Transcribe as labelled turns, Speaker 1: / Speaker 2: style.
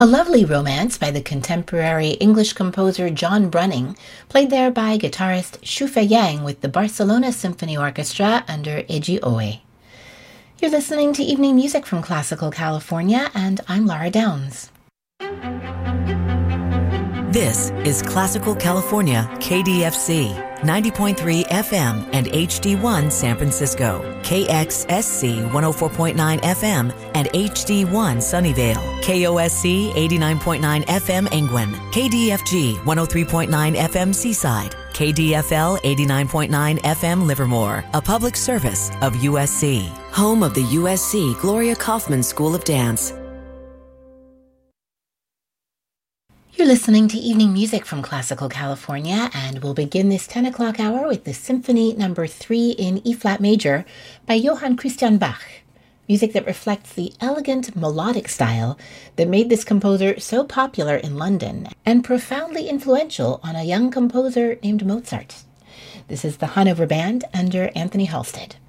Speaker 1: A lovely romance by the contemporary English composer John Brunning, played there by guitarist Xu Feiyang with the Barcelona Symphony Orchestra under Eiji Oe. You're listening to Evening Music from Classical California, and I'm Laura Downs.
Speaker 2: This is Classical California, KDFC, 90.3 FM and HD1 San Francisco, KXSC 104.9 FM and HD1 Sunnyvale, KOSC 89.9 FM Angwin, KDFG 103.9 FM Seaside, KDFL 89.9 FM Livermore, a public service of USC, home of the USC Gloria Kaufman School of Dance.
Speaker 1: You're listening to Evening Music from Classical California, and we'll begin this 10 o'clock hour with the Symphony No. 3 in E-flat major by Johann Christian Bach, music that reflects the elegant melodic style that made this composer so popular in London and profoundly influential on a young composer named Mozart. This is the Hanover Band under Anthony Halstead.